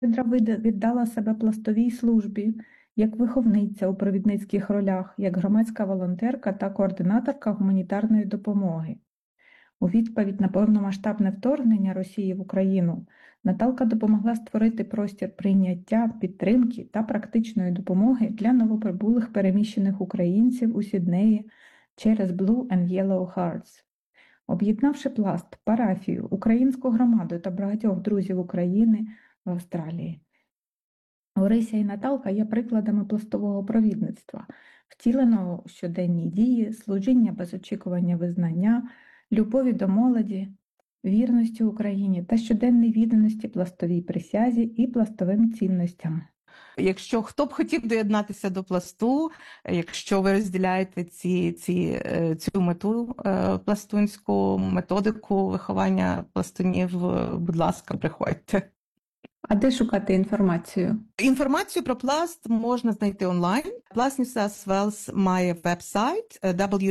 Щедра віддала себе пластовій службі як виховниця у провідницьких ролях, як громадська волонтерка та координаторка гуманітарної допомоги. У відповідь на повномасштабне вторгнення Росії в Україну Наталка допомогла створити простір прийняття, підтримки та практичної допомоги для новоприбулих переміщених українців у Сіднеї через Blue and Yellow Hearts. Об'єднавши Пласт, парафію, українську громаду та багатьох друзів України в Австралії. Орися і Наталка є прикладами пластового провідництва, втіленого у щоденній дії, служіння без очікування визнання, любові до молоді, вірності Україні та щоденної відданості пластовій присязі і пластовим цінностям. Якщо хто б хотів доєднатися до пласту, якщо ви розділяєте цю мету пластунську, методику виховання пластунів, будь ласка, приходьте. А де шукати інформацію? Інформацію про пласт можна знайти онлайн. Plast New South Wales має веб-сайт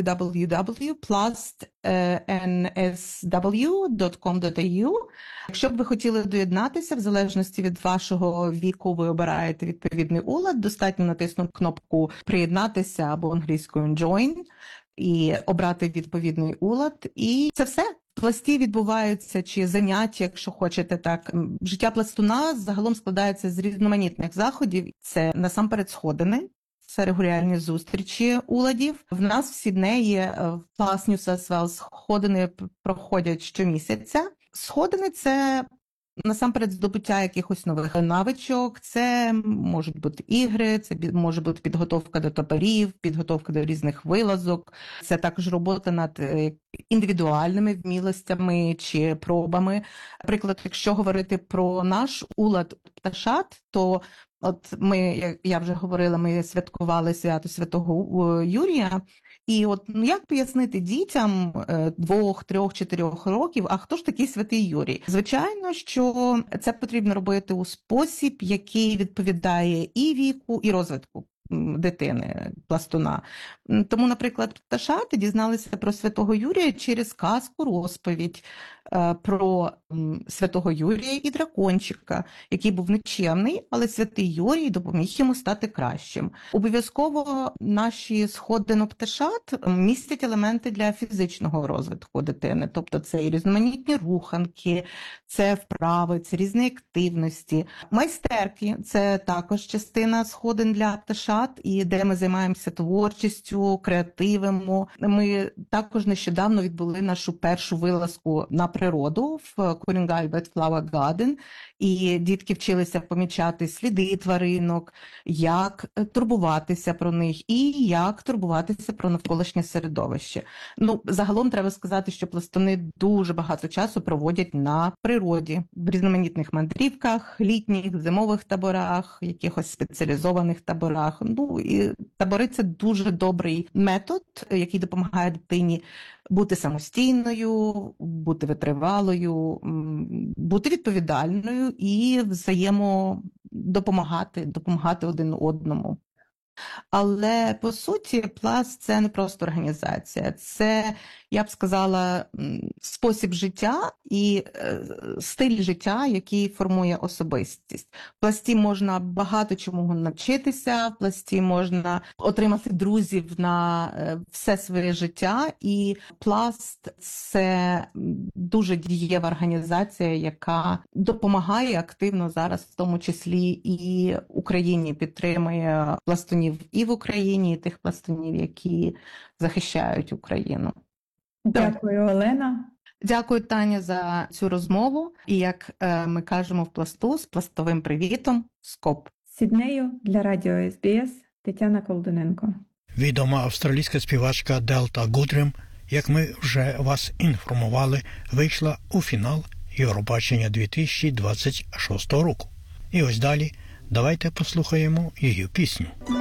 www.plastnsw.com.au. Якщо б ви хотіли доєднатися, в залежності від вашого віку ви обираєте відповідний улад, достатньо натиснути кнопку «Приєднатися» або англійською «Join» і обрати відповідний улад. І це все. В пласті відбуваються чи заняття, якщо хочете так. Життя пластуна загалом складається з різноманітних заходів. Це насамперед сходини, це регулярні зустрічі уладів. В нас в Сіднеї в Plast New South Wales сходини проходять щомісяця. Сходини – це насамперед здобуття якихось нових навичок, це можуть бути ігри, це може бути підготовка до таборів, підготовка до різних вилазок, це також робота над індивідуальними вмілостями чи пробами. Наприклад, якщо говорити про наш улад пташат, то от ми, я вже говорила, ми святкували свято Святого Юрія, і от як пояснити дітям 2, 3, 4 років, а хто ж такий Святий Юрій? Звичайно, що це потрібно робити у спосіб, який відповідає і віку, і розвитку дитини, пластуна. Тому, наприклад, пташати дізналися про Святого Юрія через казку, розповідь про Святого Юрія і дракончика, який був нечемний, але Святий Юрій допоміг йому стати кращим. Обов'язково наші сходини пташат містять елементи для фізичного розвитку дитини, тобто це і різноманітні руханки, це вправи, це різні активності. Майстерки – це також частина сходин для пташат, і де ми займаємося творчістю, креативимо. Ми також нещодавно відбули нашу першу вилазку на природу в Ku-ring-gai Wildflower Garden, і дітки вчилися помічати сліди тваринок, як турбуватися про них і як турбуватися про навколишнє середовище. Загалом треба сказати, що пластуни дуже багато часу проводять на природі, в різноманітних мандрівках, літніх, зимових таборах, якихось спеціалізованих таборах. І табори – це дуже добрий метод, який допомагає дитині бути самостійною, бути витривалою, бути відповідальною і допомагати один одному. Але, по суті, Пласт – це не просто організація, це, я б сказала, спосіб життя і стиль життя, який формує особистість. В Пласті можна багато чому навчитися, в Пласті можна отримати друзів на все своє життя, і Пласт – це дуже дієва організація, яка допомагає активно зараз, в тому числі і Україні, підтримує пластунів і в Україні, і тих пластунів, які захищають Україну. Дякую, Олена. Дякую, Таня, за цю розмову. І як ми кажемо в пласту, з пластовим привітом, скоп. З Сіднею для радіо СБС Тетяна Колдуненко. Відома австралійська співачка Делта Гудрім, як ми вже вас інформували, вийшла у фінал Євробачення 2026 року. І ось далі давайте послухаємо її пісню.